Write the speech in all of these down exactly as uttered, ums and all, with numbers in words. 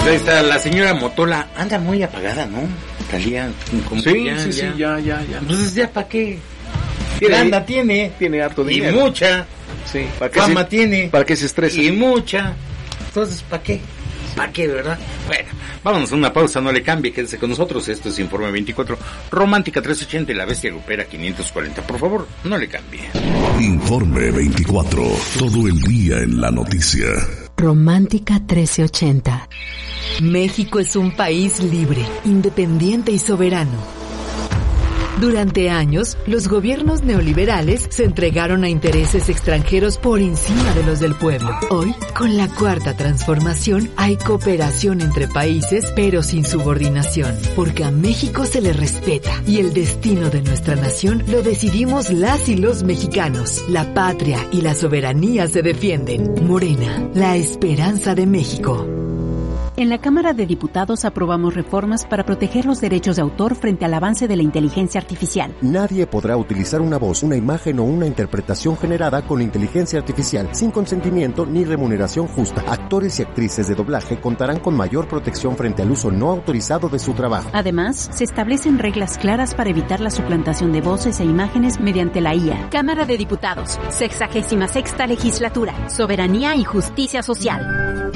ahí está la señora Motola, anda muy apagada, ¿no? Talía, como sí, ya, sí, ya. sí, ya, ya, ya. Entonces ya para qué. Tiene, Anda tiene, tiene harto y dinero. mucha. Sí, ¿para qué Fama se, tiene. ¿Para qué se estresa? Y mucha. Entonces, ¿para qué? ¿Para qué, verdad? Bueno, vámonos a una pausa, no le cambie, quédese con nosotros. Esto es Informe veinticuatro, Romántica trescientos ochenta y La Bestia Grupera quinientos cuarenta. Por favor, no le cambie. Informe veinticuatro, todo el día en la noticia. Romántica trece ochenta. México es un país libre, independiente y soberano. Durante años, los gobiernos neoliberales se entregaron a intereses extranjeros por encima de los del pueblo. Hoy, con la cuarta transformación, hay cooperación entre países, pero sin subordinación, porque a México se le respeta y el destino de nuestra nación lo decidimos las y los mexicanos. La patria y la soberanía se defienden. Morena, la esperanza de México. En la Cámara de Diputados aprobamos reformas para proteger los derechos de autor frente al avance de la inteligencia artificial. Nadie podrá utilizar una voz, una imagen o una interpretación generada con inteligencia artificial sin consentimiento ni remuneración justa. Actores y actrices de doblaje contarán con mayor protección frente al uso no autorizado de su trabajo. Además, se establecen reglas claras para evitar la suplantación de voces e imágenes mediante la I A. Cámara de Diputados, sexagésima sexta legislatura, soberanía y justicia social.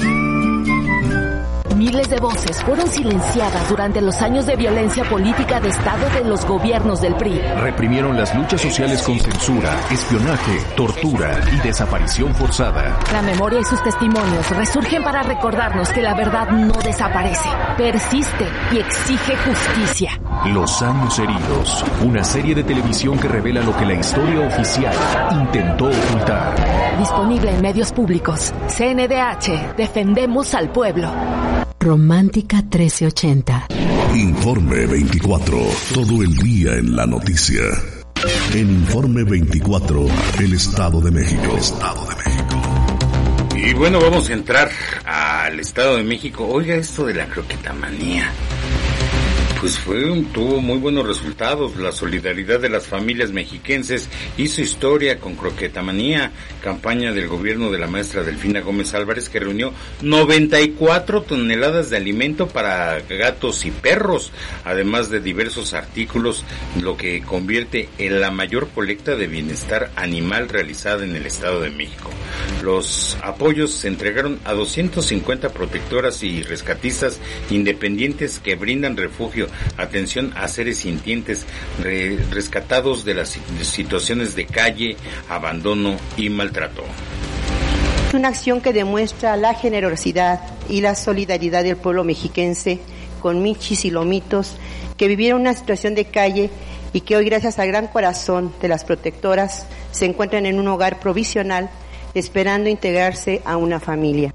Miles de voces fueron silenciadas durante los años de violencia política de Estado de los gobiernos del P R I. Reprimieron las luchas sociales con censura, espionaje, tortura y desaparición forzada. La memoria y sus testimonios resurgen para recordarnos que la verdad no desaparece, persiste y exige justicia. Los años heridos, una serie de televisión que revela lo que la historia oficial intentó ocultar. Disponible en medios públicos. C N D H, defendemos al pueblo. Romántica trece ochenta. Informe veinticuatro, todo el día en la noticia. En Informe veinticuatro, el Estado de México. Estado de México. Y bueno, vamos a entrar al Estado de México. Oiga, esto de la croquetamanía. Pues fue un, tuvo muy buenos resultados. La solidaridad de las familias mexiquenses hizo historia con Croquetamanía, campaña del gobierno de la maestra Delfina Gómez Álvarez, que reunió noventa y cuatro toneladas de alimento para gatos y perros, además de diversos artículos, lo que convierte en la mayor colecta de bienestar animal realizada en el Estado de México. Los apoyos se entregaron a doscientas cincuenta protectoras y rescatistas independientes que brindan refugio, atención a seres sintientes re, rescatados de las situaciones de calle, abandono y maltrato. Es una acción que demuestra la generosidad y la solidaridad del pueblo mexiquense con michis y lomitos que vivieron una situación de calle y que hoy, gracias al gran corazón de las protectoras, se encuentran en un hogar provisional esperando integrarse a una familia.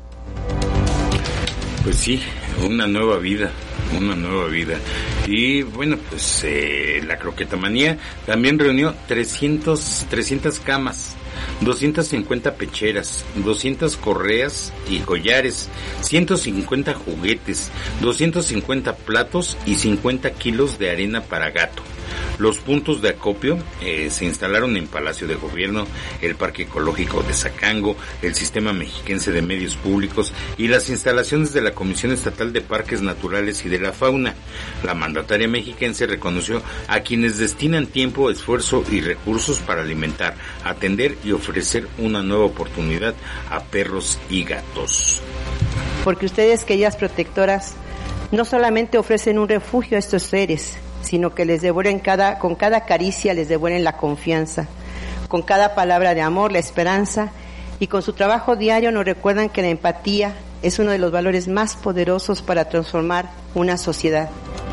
Pues sí, una nueva vida. Una nueva vida. Y bueno, pues eh, la Croquetamanía también reunió trescientas camas, doscientas cincuenta pecheras, doscientas correas y collares, ciento cincuenta juguetes, doscientos cincuenta platos y cincuenta kilos de arena para gato. Los puntos de acopio eh, se instalaron en Palacio de Gobierno, el Parque Ecológico de Zacango, el Sistema Mexiquense de Medios Públicos y las instalaciones de la Comisión Estatal de Parques Naturales y de la Fauna. La mandataria mexiquense reconoció a quienes destinan tiempo, esfuerzo y recursos para alimentar, atender y ofrecer una nueva oportunidad a perros y gatos. Porque ustedes, queridas protectoras, no solamente ofrecen un refugio a estos seres, sino que les devuelven cada, con cada caricia les devuelven la confianza, con cada palabra de amor, la esperanza, y con su trabajo diario nos recuerdan que la empatía es uno de los valores más poderosos para transformar una sociedad.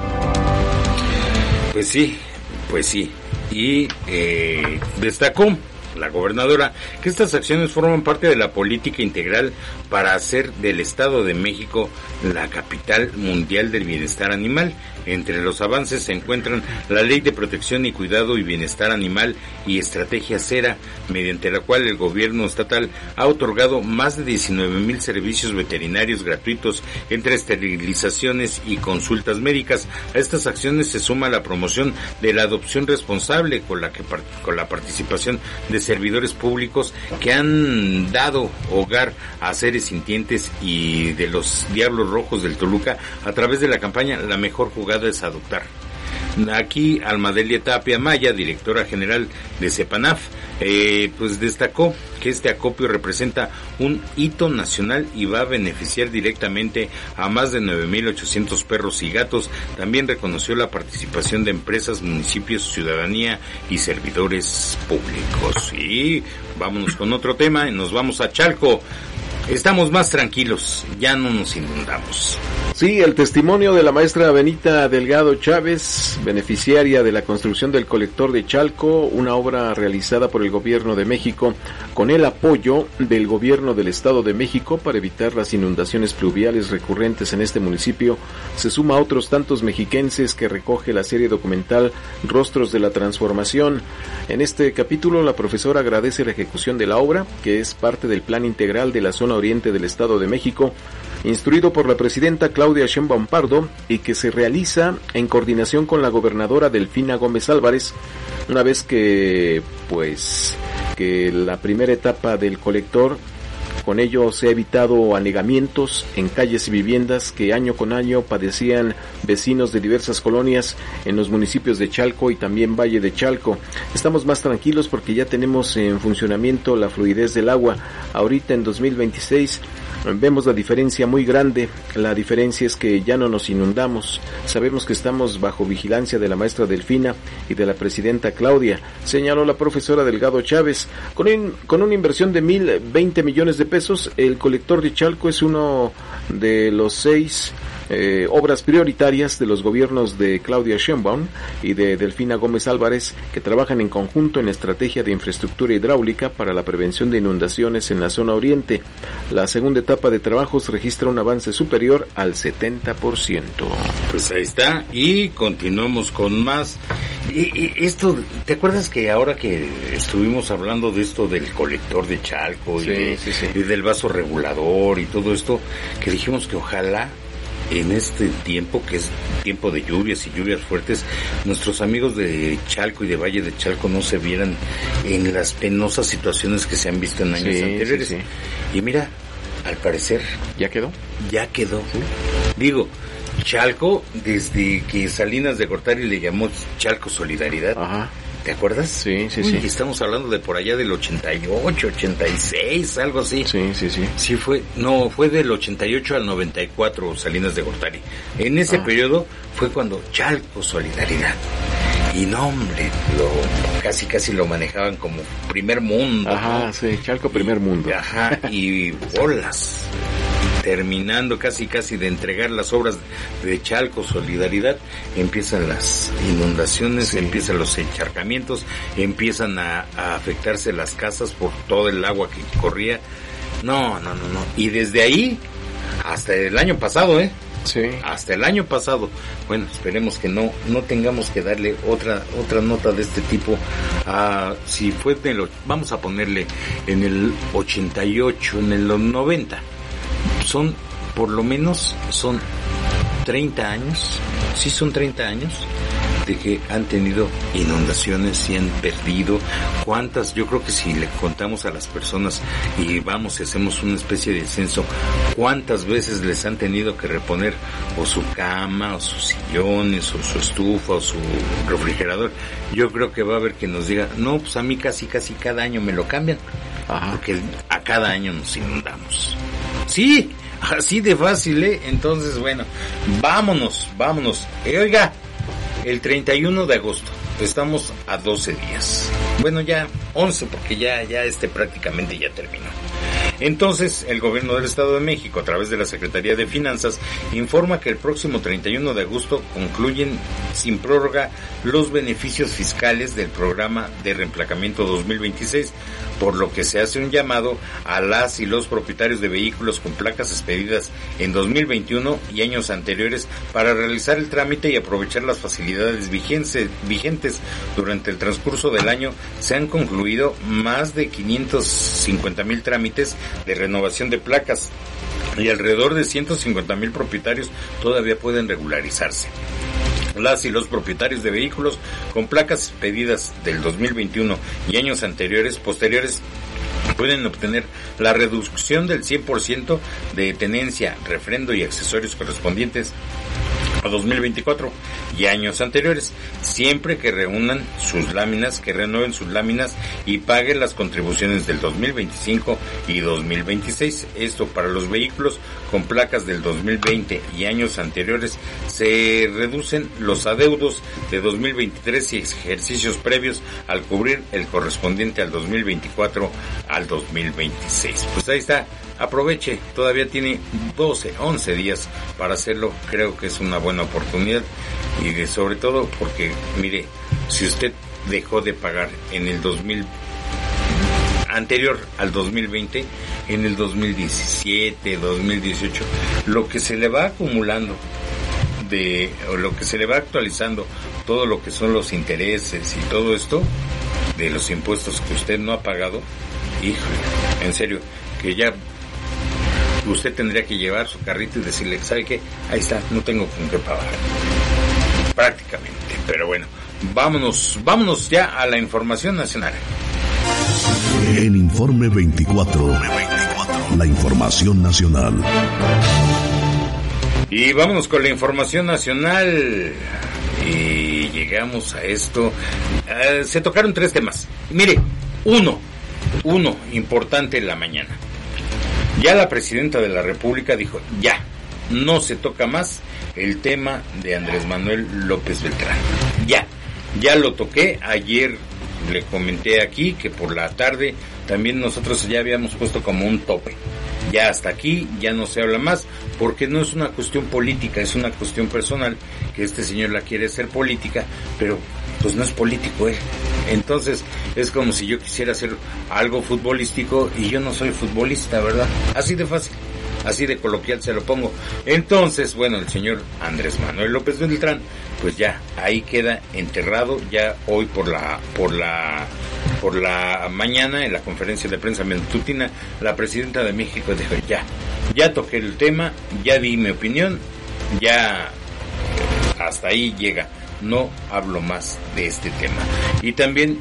Pues sí, pues sí, y eh, destacó la gobernadora que estas acciones forman parte de la política integral para hacer del Estado de México la capital mundial del bienestar animal. Entre los avances se encuentran la Ley de Protección y Cuidado y Bienestar Animal y Estrategia Cera, mediante la cual el gobierno estatal ha otorgado más de diecinueve mil servicios veterinarios gratuitos entre esterilizaciones y consultas médicas. A estas acciones se suma la promoción de la adopción responsable con la que con la participación de servidores públicos que han dado hogar a seres sintientes y de los Diablos Rojos del Toluca a través de la campaña La Mejor Jugada es Adoptar. Aquí Almadelia Tapia Maya, directora general de CEPANAF, eh, pues destacó que este acopio representa un hito nacional y va a beneficiar directamente a más de nueve mil ochocientos perros y gatos. También reconoció la participación de empresas, municipios, ciudadanía y servidores públicos. Y vámonos con otro tema, nos vamos a Chalco. Estamos más tranquilos, ya no nos inundamos. Sí, el testimonio de la maestra Benita Delgado Chávez, beneficiaria de la construcción del colector de Chalco, una obra realizada por el Gobierno de México con el apoyo del Gobierno del Estado de México para evitar las inundaciones pluviales recurrentes en este municipio, se suma a otros tantos mexiquenses que recoge la serie documental Rostros de la Transformación. En este capítulo, la profesora agradece la ejecución de la obra, que es parte del Plan Integral de la Zona Oriente del Estado de México, instruido por la presidenta Claudia Sheinbaum Pardo y que se realiza en coordinación con la gobernadora Delfina Gómez Álvarez, una vez que, pues, que la primera etapa del colector, con ello se ha evitado anegamientos en calles y viviendas que año con año padecían vecinos de diversas colonias en los municipios de Chalco y también Valle de Chalco. Estamos más tranquilos porque ya tenemos en funcionamiento la fluidez del agua. Ahorita en dos mil veintiséis vemos la diferencia muy grande. La diferencia es que ya no nos inundamos. Sabemos que estamos bajo vigilancia de la maestra Delfina y de la presidenta Claudia, señaló la profesora Delgado Chávez. Con, un, con una inversión de mil veinte millones de pesos, el colector de Chalco es uno de los seis Eh, obras prioritarias de los gobiernos de Claudia Sheinbaum y de Delfina Gómez Álvarez, que trabajan en conjunto en la estrategia de infraestructura hidráulica para la prevención de inundaciones en la zona oriente. La segunda etapa de trabajos registra un avance superior al setenta por ciento. Pues ahí está, y continuamos con más. Y, y esto, ¿te acuerdas que ahora que estuvimos hablando de esto del colector de Chalco y, sí, de, sí, sí. y del vaso regulador y todo esto, que dijimos que ojalá en este tiempo, que es tiempo de lluvias y lluvias fuertes, nuestros amigos de Chalco y de Valle de Chalco no se vieran en las penosas situaciones que se han visto en años sí, anteriores? Sí, sí. Y mira, al parecer ¿ya quedó? Ya quedó. ¿Sí? Digo, Chalco, desde que Salinas de Gortari le llamó Chalco Solidaridad. Ajá. ¿Te acuerdas? Sí, sí, Uy, sí. Estamos hablando de por allá del ochenta y ocho, ochenta y seis, algo así. Sí, sí, sí. Sí fue, no, fue del ochenta y ocho al noventa y cuatro Salinas de Gortari. En ese ah. periodo fue cuando Chalco Solidaridad. Y no, hombre, lo, casi casi lo manejaban como primer mundo. Ajá, ¿no? sí, Chalco primer mundo. Ajá, y bolas. Terminando casi casi de entregar las obras de Chalco Solidaridad, empiezan las inundaciones, sí. empiezan los encharcamientos, empiezan a, a afectarse las casas por todo el agua que corría. No, no, no, no. Y desde ahí hasta el año pasado, ¿eh? Sí. Hasta el año pasado. Bueno, esperemos que no no tengamos que darle otra otra nota de este tipo. A, si fue de lo, vamos a ponerle en el ochenta y ocho, en el noventa. Son, por lo menos, son treinta años, sí son treinta años, de que han tenido inundaciones y han perdido. ¿Cuántas? Yo creo que si le contamos a las personas y vamos y hacemos una especie de censo, ¿cuántas veces les han tenido que reponer o su cama, o sus sillones, o su estufa, o su refrigerador? Yo creo que va a haber que nos diga, no, pues a mí casi, casi cada año me lo cambian. Ajá. Porque a cada año nos inundamos. Sí, así de fácil, ¿eh? Entonces, bueno, vámonos, vámonos. Eh, oiga, el treinta y uno de agosto, estamos a doce días. Bueno, ya once, porque ya, ya este prácticamente ya terminó. Entonces, el gobierno del Estado de México, a través de la Secretaría de Finanzas, informa que el próximo treinta y uno de agosto concluyen sin prórroga los beneficios fiscales del programa de reemplacamiento dos mil veintiséis, por lo que se hace un llamado a las y los propietarios de vehículos con placas expedidas en dos mil veintiuno y años anteriores para realizar el trámite y aprovechar las facilidades vigentes. Durante el transcurso del año se han concluido más de quinientos cincuenta mil trámites de renovación de placas y alrededor de ciento cincuenta mil propietarios todavía pueden regularizarse. Las y los propietarios de vehículos con placas expedidas del dos mil veintiuno y años anteriores, posteriores, pueden obtener la reducción del cien por ciento de tenencia, refrendo y accesorios correspondientes a dos mil veinticuatro y años anteriores, siempre que reúnan sus láminas, que renueven sus láminas y paguen las contribuciones del dos mil veinticinco y dos mil veintiséis. Esto para los vehículos con placas del dos mil veinte y años anteriores. Se reducen los adeudos de dos mil veintitrés y ejercicios previos al cubrir el correspondiente al dos mil veinticuatro al dos mil veintiséis. Pues ahí está. Aproveche, todavía tiene doce, once días para hacerlo. Creo que es una buena oportunidad y de, sobre todo porque, mire, si usted dejó de pagar en el dos mil anterior al dos mil veinte, en el dos mil diecisiete, dos mil dieciocho, lo que se le va acumulando de, o lo que se le va actualizando, todo lo que son los intereses y todo esto de los impuestos que usted no ha pagado, híjole, en serio, que ya usted tendría que llevar su carrito y decirle, ¿sabe qué? Ahí está, no tengo con qué pagar. Prácticamente. Pero bueno, vámonos, vámonos ya a la información nacional. En Informe veinticuatro, la información nacional. Y vámonos con la información nacional. Y llegamos a esto. Uh, se tocaron tres temas. Mire, uno, uno importante en la mañana. Ya la presidenta de la República dijo, ya, no se toca más el tema de Andrés Manuel López Beltrán. Ya, ya lo toqué. Ayer le comenté aquí que por la tarde también nosotros ya habíamos puesto como un tope. Ya hasta aquí, ya no se habla más, porque no es una cuestión política, es una cuestión personal, que este señor la quiere hacer política, pero pues no es político él. Entonces es como si yo quisiera hacer algo futbolístico y yo no soy futbolista, ¿verdad? Así de fácil, así de coloquial se lo pongo. Entonces, bueno, el señor Andrés Manuel López Beltrán, pues ya ahí queda enterrado. Ya hoy por la por la por la mañana en la conferencia de prensa matutina, la presidenta de México dijo, ya, ya toqué el tema, ya di mi opinión, ya hasta ahí llega. No hablo más de este tema. Y también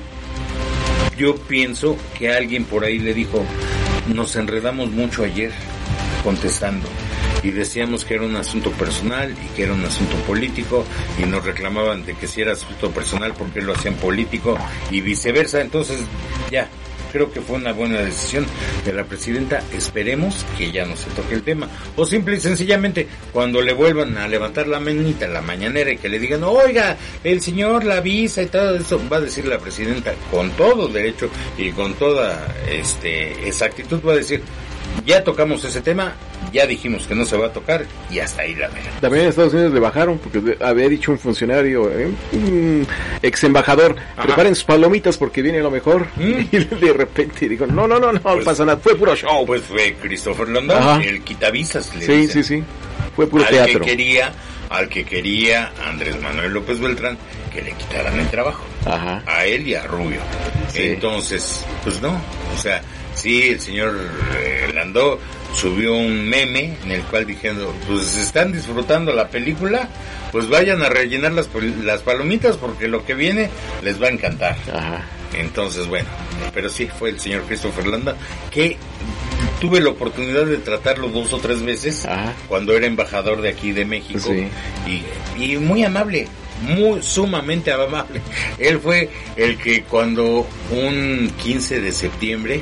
yo pienso que alguien por ahí le dijo, nos enredamos mucho ayer contestando y decíamos que era un asunto personal y que era un asunto político y nos reclamaban de que si era asunto personal porque lo hacían político y viceversa. Entonces ya, creo que fue una buena decisión de la presidenta. Esperemos que ya no se toque el tema. O simple y sencillamente, cuando le vuelvan a levantar la manita en la mañanera y que le digan, oiga, el señor la avisa y todo eso, va a decir la presidenta con todo derecho y con toda este exactitud, va a decir, ya tocamos ese tema, ya dijimos que no se va a tocar y hasta ahí la vera. También en Estados Unidos le bajaron porque había dicho un funcionario, ¿eh? un ex embajador, preparen sus palomitas porque viene lo mejor. ¿Mm? Y de repente dijo, no, no, no, no pues, pasa nada, fue puro show. Pues fue Christopher Landon, el quitavisas, le sí, dicen. sí, sí, fue puro al teatro. Que quería, al que quería Andrés Manuel López Beltrán que le quitaran el trabajo. Ajá. A él y a Rubio. Sí. Entonces, pues no, o sea, sí, el señor eh, Landó subió un meme en el cual diciendo, pues están disfrutando la película, pues vayan a rellenar las, las palomitas porque lo que viene les va a encantar. Ajá. Entonces, bueno, pero sí fue el señor Christopher Landon, que tuve la oportunidad de tratarlo dos o tres veces. Ajá. Cuando era embajador de aquí de México. Sí. y, y muy amable, muy sumamente amable. Él fue el que cuando un quince de septiembre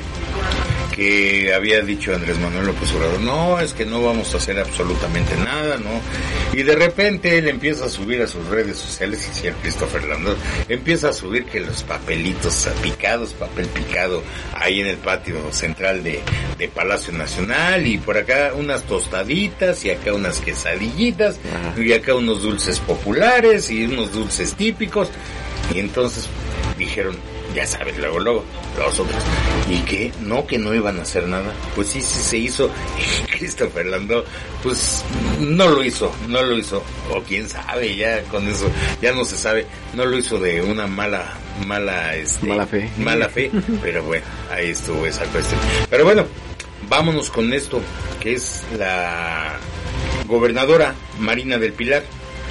que había dicho Andrés Manuel López Obrador, no, es que no vamos a hacer absolutamente nada, ¿no? Y de repente él empieza a subir a sus redes sociales, y señor Christopher Landon empieza a subir que los papelitos picados, papel picado, ahí en el patio central de, de Palacio Nacional, y por acá unas tostaditas, y acá unas quesadillitas, ajá, y acá unos dulces populares, y unos dulces típicos, y entonces dijeron, ya sabes, luego, luego, los otros. ¿Y qué? ¿No? ¿Que no iban a hacer nada? Pues sí, sí se hizo. Y Christopher Landon, pues, no lo hizo, no lo hizo. O quién sabe, ya con eso, ya no se sabe. No lo hizo de una mala, mala, este... Mala fe. Mala fe, pero bueno, ahí estuvo esa cuestión. Pero bueno, vámonos con esto, que es la gobernadora Marina del Pilar,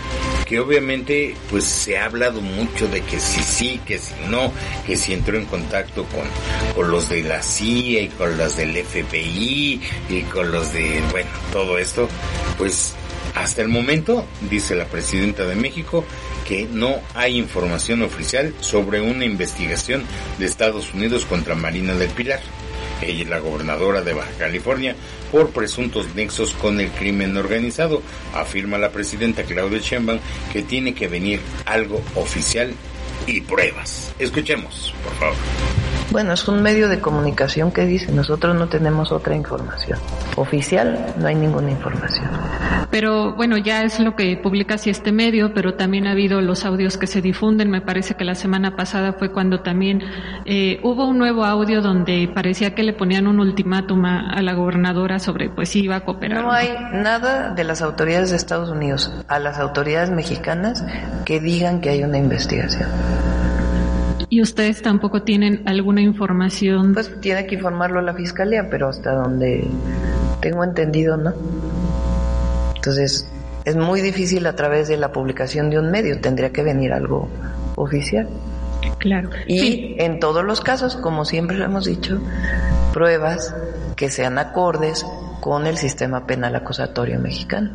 que obviamente pues se ha hablado mucho de que si sí, que si no, que si entró en contacto con, con los de la C I A y con los del F B I y con los de, bueno, todo esto, pues hasta el momento, dice la presidenta de México, que no hay información oficial sobre una investigación de Estados Unidos contra Marina del Pilar, ella es la gobernadora de Baja California, por presuntos nexos con el crimen organizado. Afirma la presidenta Claudia Sheinbaum que tiene que venir algo oficial y pruebas. Escuchemos, por favor. Bueno, es un medio de comunicación que dice, nosotros no tenemos otra información. Oficial, no hay ninguna información. Pero bueno, ya es lo que publica así este medio, pero también ha habido los audios que se difunden. Me parece que la semana pasada fue cuando también eh, hubo un nuevo audio donde parecía que le ponían un ultimátum a, a la gobernadora sobre pues si iba a cooperar. No hay nada de las autoridades de Estados Unidos a las autoridades mexicanas que digan que hay una investigación. ¿Y ustedes tampoco tienen alguna información? Pues tiene que informarlo la fiscalía, pero hasta donde tengo entendido, ¿no? Entonces, es muy difícil a través de la publicación de un medio, tendría que venir algo oficial. Claro. Y sí. En todos los casos, como siempre lo hemos dicho, pruebas que sean acordes con el sistema penal acusatorio mexicano.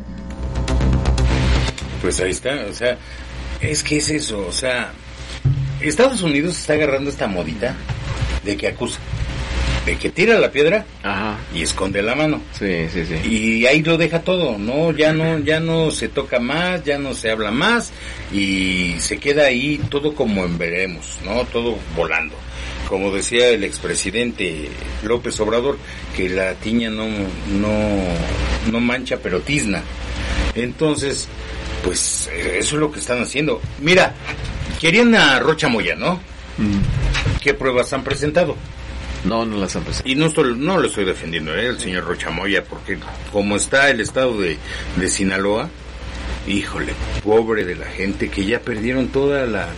Pues ahí está, o sea, es que es eso, o sea, Estados Unidos está agarrando esta modita de que acusa, de que tira la piedra. Ajá. Y esconde la mano. Sí, sí, sí. Y ahí lo deja todo, no, ya no, ya no se toca más, ya no se habla más y se queda ahí todo como en veremos, ¿no? Todo volando. Como decía el expresidente López Obrador, que la tiña no, no, no mancha pero tizna. Entonces, pues eso es lo que están haciendo. Mira, querían a Rocha Moya, ¿no? Mm. ¿Qué pruebas han presentado? No, no las han presentado. Y no, estoy, no lo estoy defendiendo, ¿eh? El señor Rocha Moya, porque como está el estado de, de Sinaloa, híjole, pobre de la gente que ya perdieron toda la,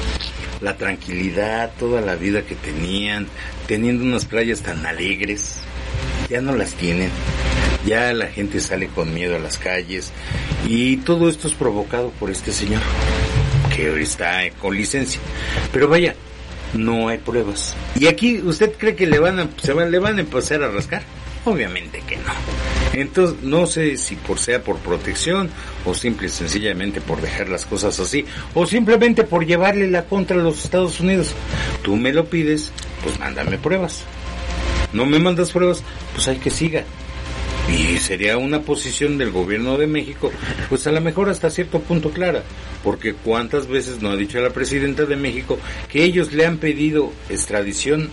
la tranquilidad, toda la vida que tenían, teniendo unas playas tan alegres, ya no las tienen. Ya la gente sale con miedo a las calles y todo esto es provocado por este señor que hoy está con licencia. Pero vaya, no hay pruebas. ¿Y aquí usted cree que le van a, se van, le van a empezar a rascar? Obviamente que no. Entonces, no sé si por sea por protección o simple y sencillamente por dejar las cosas así o simplemente por llevarle la contra a los Estados Unidos. Tú me lo pides, pues mándame pruebas. No me mandas pruebas, pues hay que siga. Y sería una posición del gobierno de México, pues a lo mejor hasta cierto punto clara, porque cuántas veces no ha dicho la presidenta de México que ellos le han pedido extradición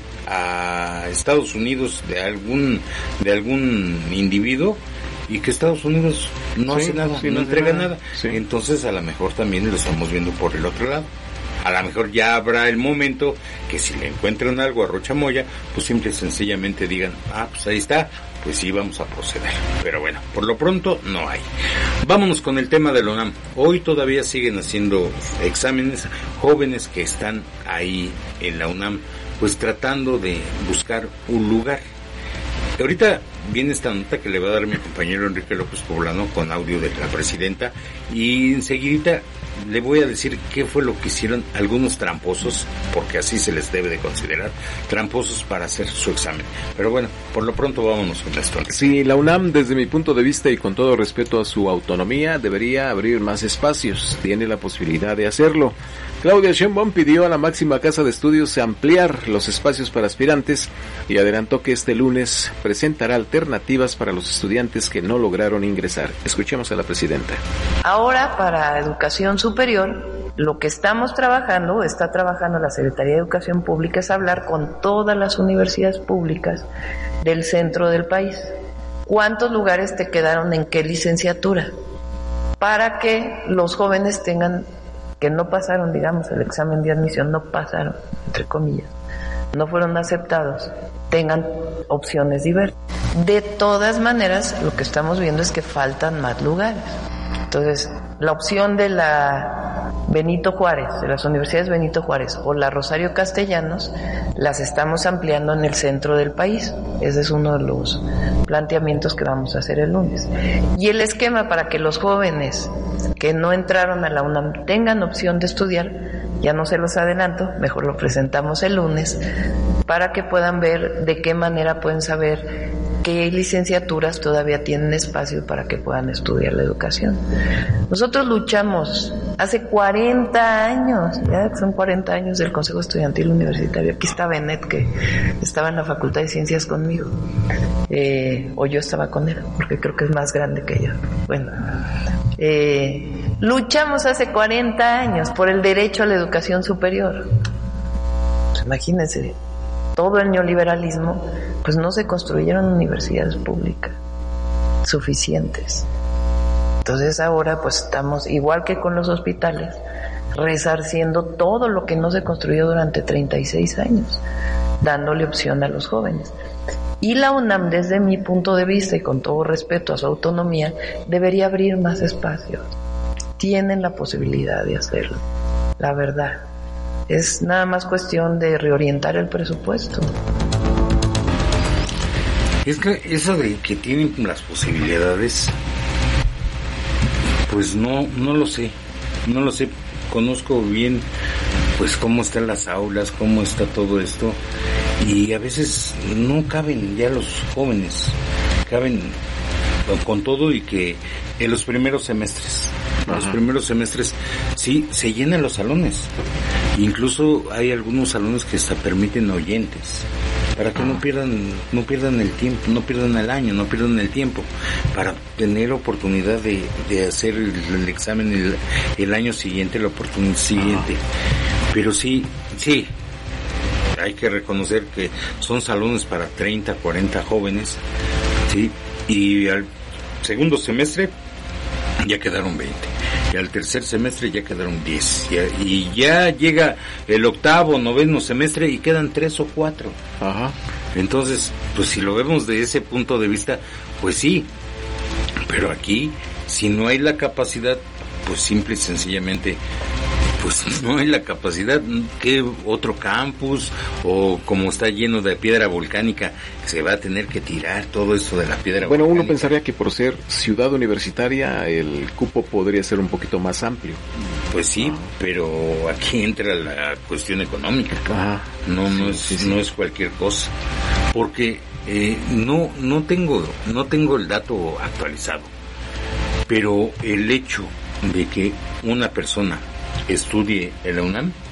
a Estados Unidos de algún de algún individuo y que Estados Unidos no sí, hace nada, sí, no, no entrega nada. nada. Sí. Entonces a lo mejor también lo estamos viendo por el otro lado. A lo mejor ya habrá el momento que si le encuentran algo a Rocha Moya, pues simple y sencillamente digan, ah, pues ahí está, pues sí vamos a proceder. Pero bueno, por lo pronto no hay. Vámonos con el tema de la UNAM. Hoy todavía siguen haciendo exámenes jóvenes que están ahí en la UNAM, pues tratando de buscar un lugar. Ahorita viene esta nota que le va a dar mi compañero Enrique López Poblano con audio de la presidenta y enseguidita le voy a decir qué fue lo que hicieron algunos tramposos, porque así se les debe de considerar, tramposos para hacer su examen. Pero bueno, por lo pronto vámonos con esto. Sí, la UNAM, desde mi punto de vista y con todo respeto a su autonomía, debería abrir más espacios. Tiene la posibilidad de hacerlo. Claudia Sheinbaum pidió a la máxima casa de estudios ampliar los espacios para aspirantes y adelantó que este lunes presentará alternativas para los estudiantes que no lograron ingresar. Escuchemos a la presidenta. Ahora, para educación superior, lo que estamos trabajando, está trabajando la Secretaría de Educación Pública, es hablar con todas las universidades públicas del centro del país. ¿Cuántos lugares te quedaron en qué licenciatura? Para que los jóvenes tengan, que no pasaron, digamos, el examen de admisión, no pasaron, entre comillas, no fueron aceptados, tengan opciones diversas. De todas maneras, lo que estamos viendo es que faltan más lugares. Entonces, la opción de la Benito Juárez, de las universidades Benito Juárez o la Rosario Castellanos, las estamos ampliando en el centro del país. Ese es uno de los planteamientos que vamos a hacer el lunes. Y el esquema para que los jóvenes que no entraron a la UNAM tengan opción de estudiar, ya no se los adelanto, mejor lo presentamos el lunes, para que puedan ver de qué manera pueden saber qué licenciaturas todavía tienen espacio para que puedan estudiar la educación. Nosotros luchamos hace cuarenta años, ya son cuarenta años del Consejo Estudiantil Universitario. Aquí está Benet, que estaba en la Facultad de Ciencias conmigo, eh, o yo estaba con él, porque creo que es más grande que yo. Bueno, eh, luchamos hace cuarenta años por el derecho a la educación superior. Pues imagínense, todo el neoliberalismo, pues no se construyeron universidades públicas suficientes. Entonces ahora pues estamos, igual que con los hospitales, resarciendo todo lo que no se construyó durante treinta y seis años, dándole opción a los jóvenes. Y la UNAM, desde mi punto de vista y con todo respeto a su autonomía, debería abrir más espacios. Tienen la posibilidad de hacerlo, la verdad. Es nada más cuestión de reorientar el presupuesto. Es que eso de que tienen las posibilidades, pues no, no lo sé, no lo sé. Conozco bien, pues cómo están las aulas, cómo está todo esto, y a veces no caben ya los jóvenes, caben con todo, y que en los primeros semestres, Ajá. los primeros semestres sí se llenan los salones. Incluso hay algunos salones que hasta permiten oyentes, para que no pierdan no pierdan el tiempo, no pierdan el año, no pierdan el tiempo, para tener oportunidad de, de hacer el, el examen el, el año siguiente, la oportunidad siguiente. Pero sí, sí, hay que reconocer que son salones para treinta, cuarenta jóvenes, sí, y al segundo semestre ya quedaron veinte. Y al tercer semestre ya quedaron diez. Y, y ya llega el octavo, noveno semestre y quedan tres o cuatro. Ajá. Entonces, pues si lo vemos de ese punto de vista, pues sí. Pero aquí, si no hay la capacidad, pues simple y sencillamente, pues no hay la capacidad. ¿Qué otro campus? O como está lleno de piedra volcánica, se va a tener que tirar todo esto de la piedra bueno, volcánica. Uno pensaría que por ser ciudad universitaria el cupo podría ser un poquito más amplio. Pues sí, ah. pero aquí entra la cuestión económica. Ah. No, no es, sí, sí. no es cualquier cosa. Porque eh, no, no tengo, no tengo el dato actualizado. Pero el hecho de que una persona estudie en la UNAM